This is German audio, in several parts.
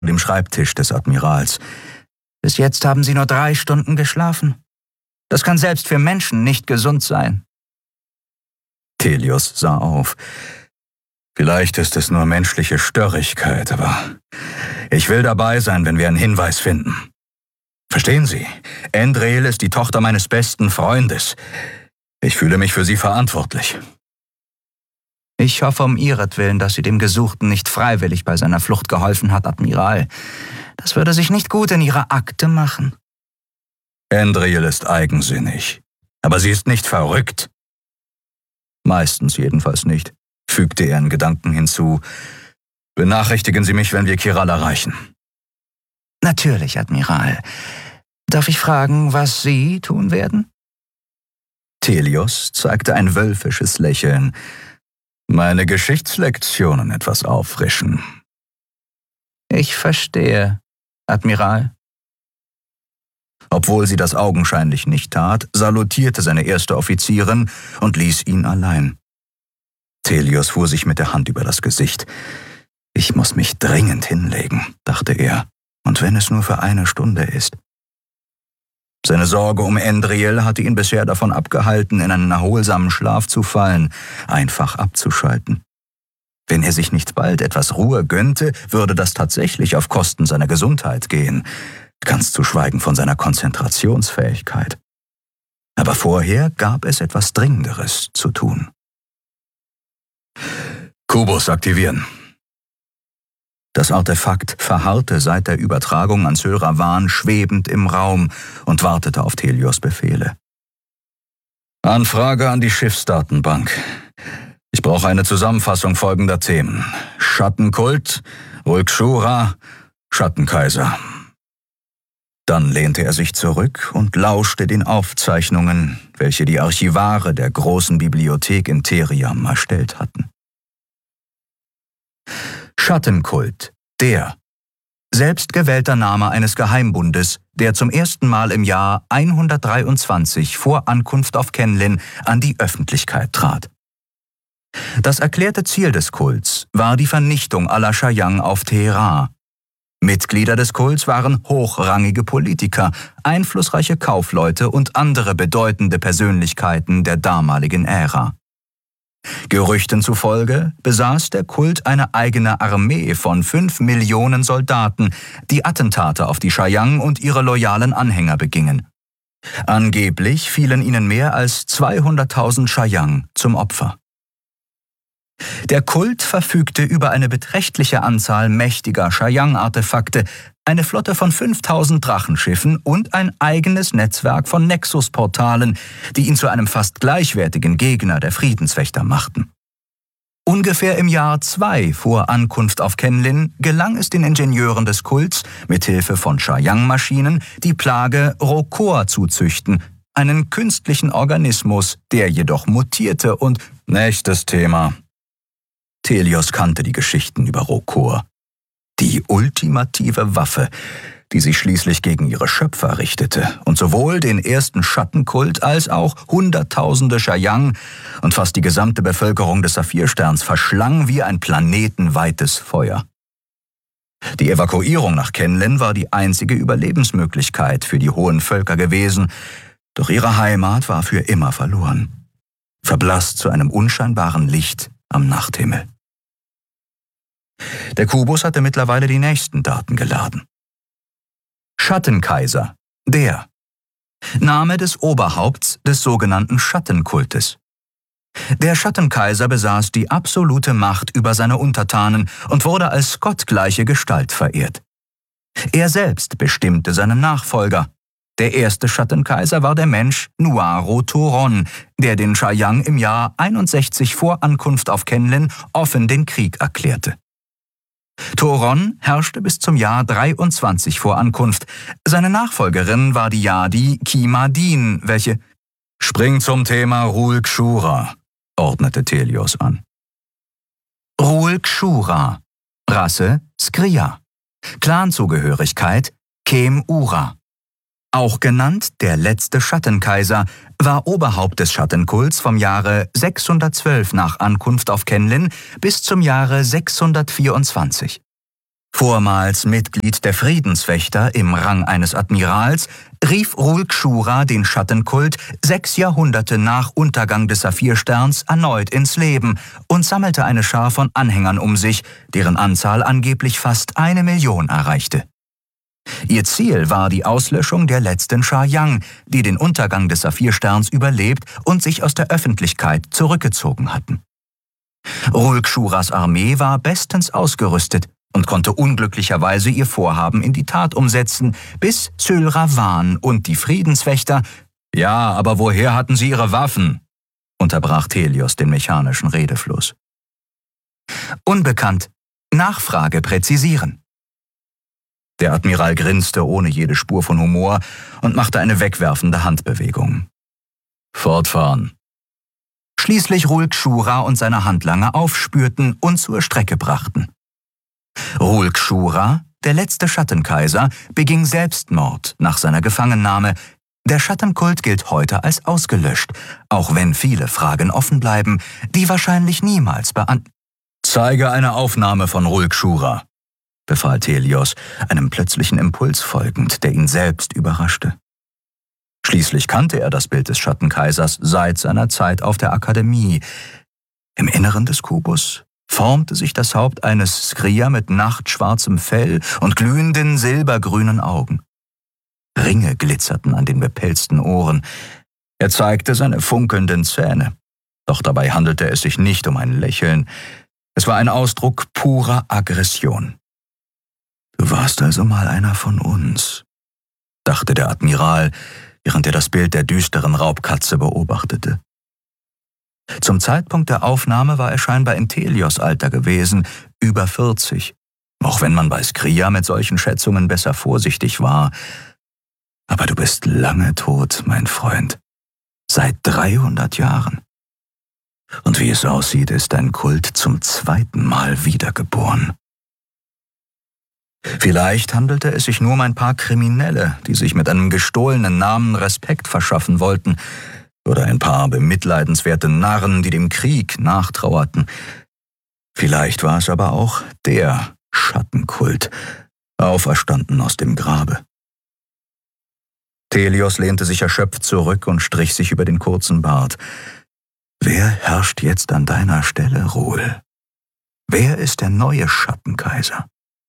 dem Schreibtisch des Admirals. »Bis jetzt haben Sie nur 3 Stunden geschlafen. Das kann selbst für Menschen nicht gesund sein.« Telios sah auf. »Vielleicht ist es nur menschliche Störrigkeit, aber ich will dabei sein, wenn wir einen Hinweis finden. Verstehen Sie, Endrel ist die Tochter meines besten Freundes. Ich fühle mich für sie verantwortlich.« »Ich hoffe um Ihretwillen, dass sie dem Gesuchten nicht freiwillig bei seiner Flucht geholfen hat, Admiral. Das würde sich nicht gut in Ihrer Akte machen.« »Endrel ist eigensinnig, aber sie ist nicht verrückt.« »Meistens jedenfalls nicht«, fügte er in Gedanken hinzu. »Benachrichtigen Sie mich, wenn wir Kiral erreichen.« »Natürlich, Admiral. Darf ich fragen, was Sie tun werden?« Telios zeigte ein wölfisches Lächeln. »Meine Geschichtslektionen etwas auffrischen.« »Ich verstehe, Admiral.« Obwohl sie das augenscheinlich nicht tat, salutierte seine erste Offizierin und ließ ihn allein. Telios fuhr sich mit der Hand über das Gesicht. »Ich muss mich dringend hinlegen«, dachte er, »und wenn es nur für 1 Stunde ist.« Seine Sorge um Endrel hatte ihn bisher davon abgehalten, in einen erholsamen Schlaf zu fallen, einfach abzuschalten. Wenn er sich nicht bald etwas Ruhe gönnte, würde das tatsächlich auf Kosten seiner Gesundheit gehen, ganz zu schweigen von seiner Konzentrationsfähigkeit. Aber vorher gab es etwas Dringenderes zu tun. »Kubus aktivieren.« Das Artefakt verharrte seit der Übertragung an Syl-Ravan schwebend im Raum und wartete auf Telios Befehle. »Anfrage an die Schiffsdatenbank. Ich brauche eine Zusammenfassung folgender Themen: Schattenkult, Ulkshura, Schattenkaiser.« Dann lehnte er sich zurück und lauschte den Aufzeichnungen, welche die Archivare der großen Bibliothek in Teriam erstellt hatten. Schattenkult, der selbstgewählter Name eines Geheimbundes, der zum ersten Mal im Jahr 123 vor Ankunft auf Kenlin an die Öffentlichkeit trat. Das erklärte Ziel des Kults war die Vernichtung aller Shayang auf Tehran. Mitglieder des Kults waren hochrangige Politiker, einflussreiche Kaufleute und andere bedeutende Persönlichkeiten der damaligen Ära. Gerüchten zufolge besaß der Kult eine eigene Armee von 5 Millionen Soldaten, die Attentate auf die Shayang und ihre loyalen Anhänger begingen. Angeblich fielen ihnen mehr als 200.000 Shayang zum Opfer. Der Kult verfügte über eine beträchtliche Anzahl mächtiger Shayang-Artefakte, eine Flotte von 5.000 Drachenschiffen und ein eigenes Netzwerk von Nexus-Portalen, die ihn zu einem fast gleichwertigen Gegner der Friedenswächter machten. Ungefähr im Jahr 2 vor Ankunft auf Kenlin gelang es den Ingenieuren des Kults, mithilfe von Shayang-Maschinen die Plage Rokor zu züchten, einen künstlichen Organismus, der jedoch mutierte und... Nächstes Thema. Telios kannte die Geschichten über Rokor. Die ultimative Waffe, die sich schließlich gegen ihre Schöpfer richtete und sowohl den ersten Schattenkult als auch Hunderttausende Shayang und fast die gesamte Bevölkerung des Saphirsterns verschlang wie ein planetenweites Feuer. Die Evakuierung nach Kenlin war die einzige Überlebensmöglichkeit für die hohen Völker gewesen, doch ihre Heimat war für immer verloren, verblasst zu einem unscheinbaren Licht am Nachthimmel. Der Kubus hatte mittlerweile die nächsten Daten geladen. Schattenkaiser, der Name des Oberhaupts des sogenannten Schattenkultes. Der Schattenkaiser besaß die absolute Macht über seine Untertanen und wurde als gottgleiche Gestalt verehrt. Er selbst bestimmte seinen Nachfolger. Der erste Schattenkaiser war der Mensch Nuaro Toron, der den Shayang im Jahr 61 vor Ankunft auf Kenlin offen den Krieg erklärte. Toron herrschte bis zum Jahr 23 vor Ankunft. Seine Nachfolgerin war die Yadi Kimadin, welche »Spring zum Thema Ulkshura«, ordnete Telios an. Ulkshura, Rasse Skria, Clanzugehörigkeit Kem-Ura. Auch genannt der letzte Schattenkaiser, war Oberhaupt des Schattenkults vom Jahre 612 nach Ankunft auf Kenlin bis zum Jahre 624. Vormals Mitglied der Friedenswächter im Rang eines Admirals, rief Rulk Shura den Schattenkult 6 Jahrhunderte nach Untergang des Saphirsterns erneut ins Leben und sammelte eine Schar von Anhängern um sich, deren Anzahl angeblich fast 1 Million erreichte. Ihr Ziel war die Auslöschung der letzten Sha Yang, die den Untergang des Saphirsterns überlebt und sich aus der Öffentlichkeit zurückgezogen hatten. Rulk Shuras Armee war bestens ausgerüstet und konnte unglücklicherweise ihr Vorhaben in die Tat umsetzen, bis Sylravan und die Friedenswächter »Ja, aber woher hatten sie ihre Waffen?« unterbrach Thelios den mechanischen Redefluss. »Unbekannt. Nachfrage präzisieren.« Der Admiral grinste ohne jede Spur von Humor und machte eine wegwerfende Handbewegung. »Fortfahren.« Schließlich Rulk Shura und seine Handlanger aufspürten und zur Strecke brachten. Rulk Shura, der letzte Schattenkaiser, beging Selbstmord nach seiner Gefangennahme. Der Schattenkult gilt heute als ausgelöscht, auch wenn viele Fragen offen bleiben, die wahrscheinlich niemals »Zeige eine Aufnahme von Rulk Shura«, befahl Thelios, einem plötzlichen Impuls folgend, der ihn selbst überraschte. Schließlich kannte er das Bild des Schattenkaisers seit seiner Zeit auf der Akademie. Im Inneren des Kubus formte sich das Haupt eines Skria mit nachtschwarzem Fell und glühenden silbergrünen Augen. Ringe glitzerten an den bepelzten Ohren. Er zeigte seine funkelnden Zähne. Doch dabei handelte es sich nicht um ein Lächeln. Es war ein Ausdruck purer Aggression. »Du warst also mal einer von uns«, dachte der Admiral, während er das Bild der düsteren Raubkatze beobachtete. Zum Zeitpunkt der Aufnahme war er scheinbar in Thelios Alter gewesen, über 40, auch wenn man bei Skria mit solchen Schätzungen besser vorsichtig war. Aber du bist lange tot, mein Freund, seit 300 Jahren. Und wie es aussieht, ist dein Kult zum 2. Mal wiedergeboren. Vielleicht handelte es sich nur um ein paar Kriminelle, die sich mit einem gestohlenen Namen Respekt verschaffen wollten, oder ein paar bemitleidenswerte Narren, die dem Krieg nachtrauerten. Vielleicht war es aber auch der Schattenkult, auferstanden aus dem Grabe. Thelios lehnte sich erschöpft zurück und strich sich über den kurzen Bart. Wer herrscht jetzt an deiner Stelle, Rul? Wer ist der neue Schattenkaiser?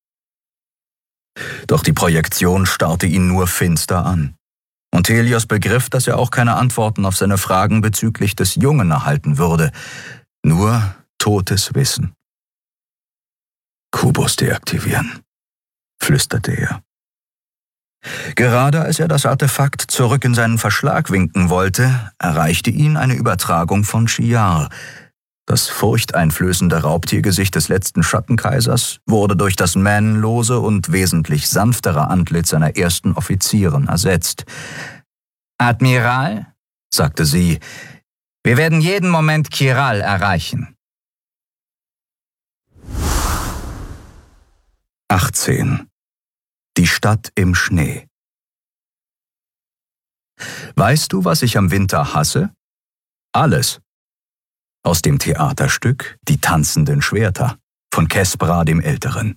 Doch die Projektion starrte ihn nur finster an. Und Thelios begriff, dass er auch keine Antworten auf seine Fragen bezüglich des Jungen erhalten würde. Nur totes Wissen. »Kubus deaktivieren«, flüsterte er. Gerade als er das Artefakt zurück in seinen Verschlag winken wollte, erreichte ihn eine Übertragung von Shiar. Das furchteinflößende Raubtiergesicht des letzten Schattenkaisers wurde durch das mähnenlose und wesentlich sanftere Antlitz seiner ersten Offizierin ersetzt. »Admiral«, sagte sie, »wir werden jeden Moment Kiral erreichen.« 18. Die Stadt im Schnee. Weißt du, was ich am Winter hasse? Alles. Aus dem Theaterstück »Die tanzenden Schwerter« von Kespra dem Älteren.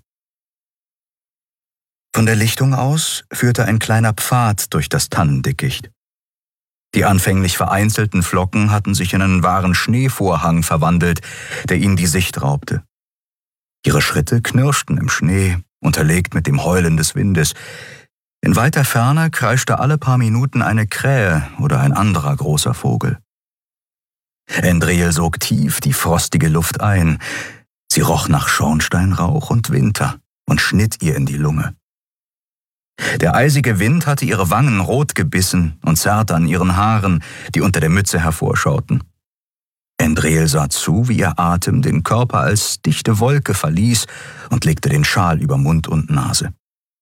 Von der Lichtung aus führte ein kleiner Pfad durch das Tannendickicht. Die anfänglich vereinzelten Flocken hatten sich in einen wahren Schneevorhang verwandelt, der ihnen die Sicht raubte. Ihre Schritte knirschten im Schnee, unterlegt mit dem Heulen des Windes. In weiter Ferne kreischte alle paar Minuten eine Krähe oder ein anderer großer Vogel. Endriel sog tief die frostige Luft ein. Sie roch nach Schornsteinrauch und Winter und schnitt ihr in die Lunge. Der eisige Wind hatte ihre Wangen rot gebissen und zerrte an ihren Haaren, die unter der Mütze hervorschauten. Endriel sah zu, wie ihr Atem den Körper als dichte Wolke verließ und legte den Schal über Mund und Nase.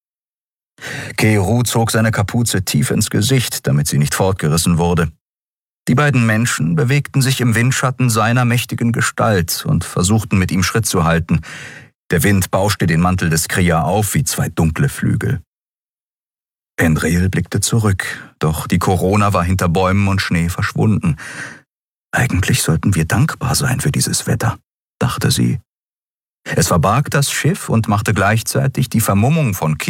Keru zog seine Kapuze tief ins Gesicht, damit sie nicht fortgerissen wurde. Die beiden Menschen bewegten sich im Windschatten seiner mächtigen Gestalt und versuchten mit ihm Schritt zu halten. Der Wind bauschte den Mantel des Skria auf wie 2 dunkle Flügel. Endriel blickte zurück, doch die Corona war hinter Bäumen und Schnee verschwunden. Eigentlich sollten wir dankbar sein für dieses Wetter, dachte sie. Es verbarg das Schiff und machte gleichzeitig die Vermummung von